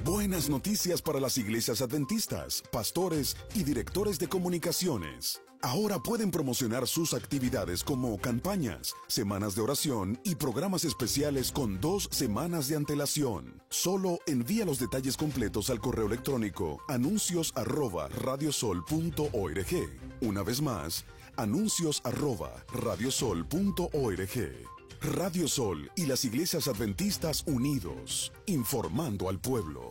Buenas noticias para las iglesias adventistas, pastores y directores de comunicaciones. Ahora pueden promocionar sus actividades como campañas, semanas de oración y programas especiales con 2 semanas de antelación. Solo envía los detalles completos al correo electrónico anuncios@radiosol.org. Una vez más, anuncios@radiosol.org. Radio Sol y las iglesias adventistas unidos, informando al pueblo.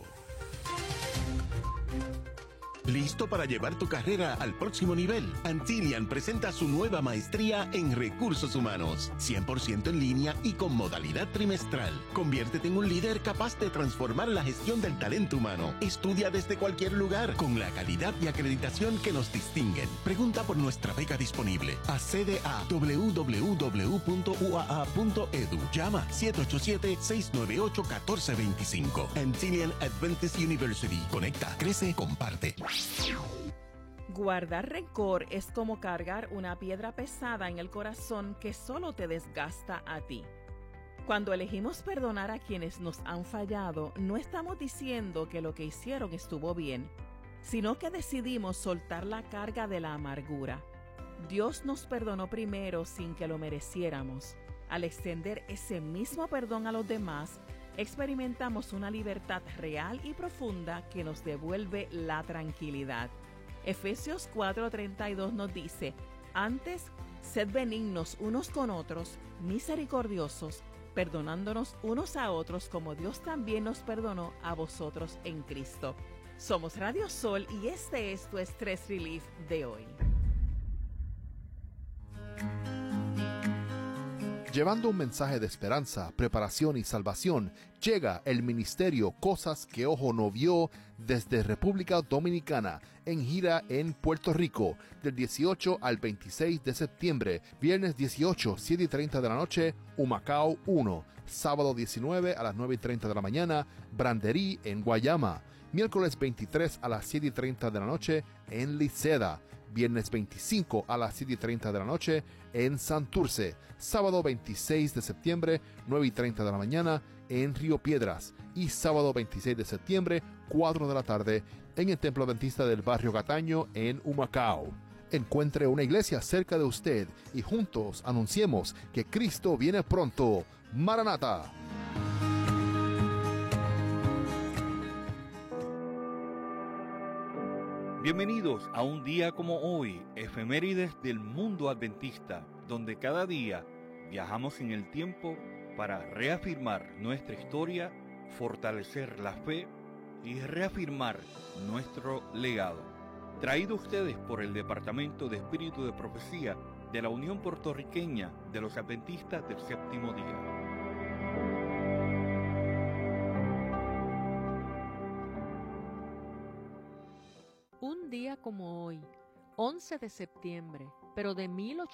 ¿Listo para llevar tu carrera al próximo nivel? Antillian presenta su nueva maestría en Recursos Humanos, 100% en línea y con modalidad trimestral. Conviértete en un líder capaz de transformar la gestión del talento humano. Estudia desde cualquier lugar con la calidad y acreditación que nos distinguen. Pregunta por nuestra beca disponible. Accede a www.uaa.edu. Llama 787-698-1425. Antillian Adventist University. Conecta, crece, comparte. Guardar rencor es como cargar una piedra pesada en el corazón que solo te desgasta a ti. Cuando elegimos perdonar a quienes nos han fallado, no estamos diciendo que lo que hicieron estuvo bien, sino que decidimos soltar la carga de la amargura. Dios nos perdonó primero sin que lo mereciéramos. Al extender ese mismo perdón a los demás, experimentamos una libertad real y profunda que nos devuelve la tranquilidad. Efesios 4:32 nos dice: antes, sed benignos unos con otros, misericordiosos, perdonándonos unos a otros como Dios también nos perdonó a vosotros en Cristo. Somos Radio Sol y este es tu Stress Relief de hoy. Llevando un mensaje de esperanza, preparación y salvación, llega el ministerio Cosas que Ojo No Vio desde República Dominicana, en gira en Puerto Rico, del 18 al 26 de septiembre, viernes 18, 7:30 de la noche, Humacao 1, sábado 19 a las 9:30 de la mañana, Branderí en Guayama, miércoles 23 a las 7:30 de la noche en Liceda, viernes 25 a las 7:30 de la noche en Santurce, sábado 26 de septiembre, 9:30 de la mañana en Río Piedras y sábado 26 de septiembre, 4 de la tarde en el Templo Adventista del Barrio Cataño en Humacao. Encuentre una iglesia cerca de usted y juntos anunciemos que Cristo viene pronto. ¡Maranata! Bienvenidos a un día como hoy, efemérides del mundo adventista, donde cada día viajamos en el tiempo para reafirmar nuestra historia, fortalecer la fe y reafirmar nuestro legado. Traído a ustedes por el Departamento de Espíritu de Profecía de la Unión Puertorriqueña de los Adventistas del Séptimo Día. Un día como hoy, 11 de septiembre, pero de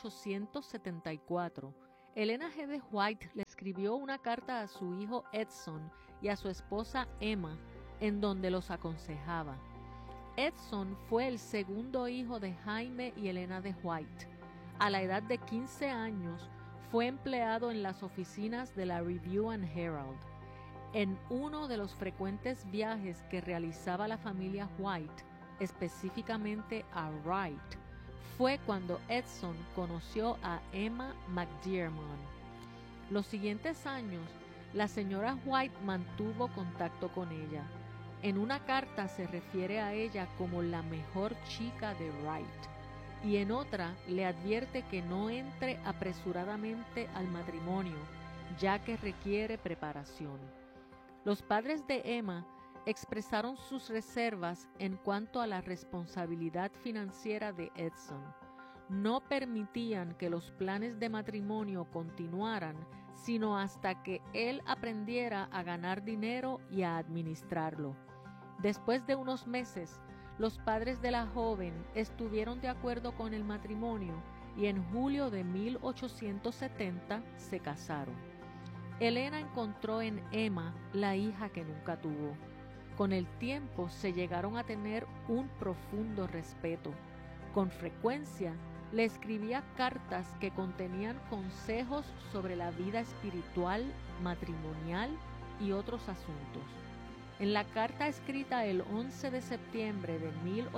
1874, Elena G. de White le escribió una carta a su hijo Edson y a su esposa Emma, en donde los aconsejaba. Edson fue el segundo hijo de Jaime y Elena de White. A la edad de 15 años, fue empleado en las oficinas de la Review and Herald. En uno de los frecuentes viajes que realizaba la familia White, específicamente a Wright, fue cuando Edson conoció a Emma McDiarmid. Los siguientes años, la señora White mantuvo contacto con ella. En una carta se refiere a ella como la mejor chica de Wright, y en otra le advierte que no entre apresuradamente al matrimonio, ya que requiere preparación. Los padres de Emma expresaron sus reservas en cuanto a la responsabilidad financiera de Edson. No permitían que los planes de matrimonio continuaran, sino hasta que él aprendiera a ganar dinero y a administrarlo. Después de unos meses, los padres de la joven estuvieron de acuerdo con el matrimonio y en julio de 1870 se casaron. Elena encontró en Emma la hija que nunca tuvo. Con el tiempo se llegaron a tener un profundo respeto. Con frecuencia le escribía cartas que contenían consejos sobre la vida espiritual, matrimonial y otros asuntos. En la carta escrita el 11 de septiembre de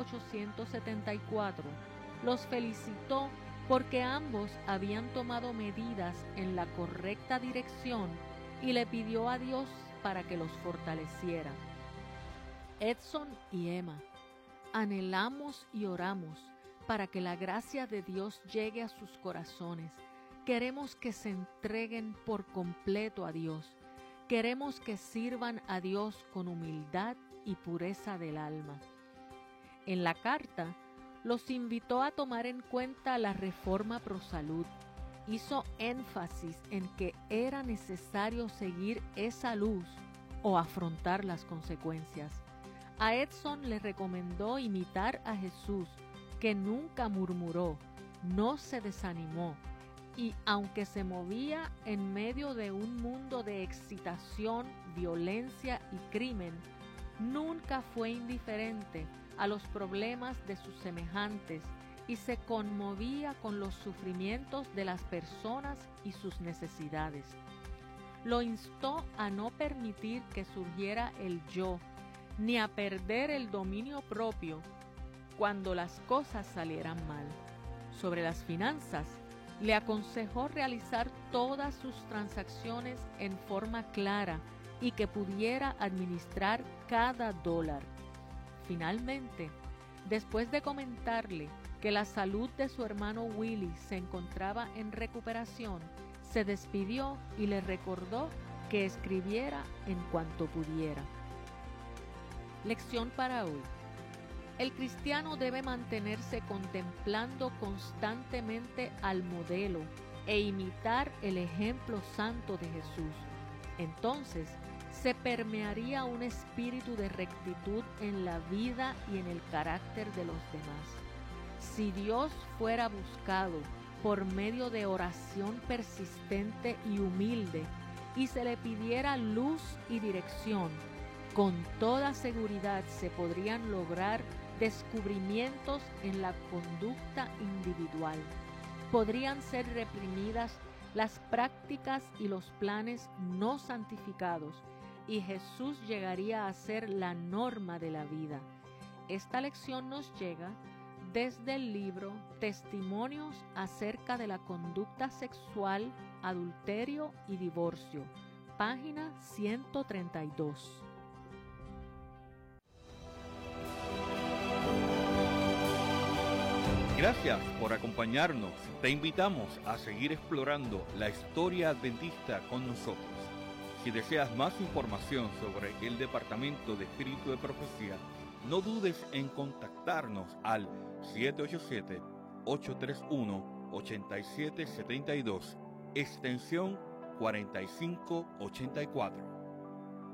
1874, los felicitó porque ambos habían tomado medidas en la correcta dirección y le pidió a Dios para que los fortaleciera. Edson y Emma, anhelamos y oramos para que la gracia de Dios llegue a sus corazones. Queremos que se entreguen por completo a Dios. Queremos que sirvan a Dios con humildad y pureza del alma. En la carta, los invitó a tomar en cuenta la reforma pro salud. Hizo énfasis en que era necesario seguir esa luz o afrontar las consecuencias. A Edson le recomendó imitar a Jesús, que nunca murmuró, no se desanimó, y aunque se movía en medio de un mundo de excitación, violencia y crimen, nunca fue indiferente a los problemas de sus semejantes y se conmovía con los sufrimientos de las personas y sus necesidades. Lo instó a no permitir que surgiera el yo, ni a perder el dominio propio cuando las cosas salieran mal. Sobre las finanzas, le aconsejó realizar todas sus transacciones en forma clara y que pudiera administrar cada dólar. Finalmente, después de comentarle que la salud de su hermano Willie se encontraba en recuperación, se despidió y le recordó que escribiera en cuanto pudiera. Lección para hoy. El cristiano debe mantenerse contemplando constantemente al modelo e imitar el ejemplo santo de Jesús. Entonces, se permearía un espíritu de rectitud en la vida y en el carácter de los demás. Si Dios fuera buscado por medio de oración persistente y humilde y se le pidiera luz y dirección, con toda seguridad se podrían lograr descubrimientos en la conducta individual. Podrían ser reprimidas las prácticas y los planes no santificados y Jesús llegaría a ser la norma de la vida. Esta lección nos llega desde el libro Testimonios acerca de la conducta sexual, adulterio y divorcio, página 132. Gracias por acompañarnos. Te invitamos a seguir explorando la historia adventista con nosotros. Si deseas más información sobre el Departamento de Espíritu de Profecía, no dudes en contactarnos al 787-831-8772, extensión 4584.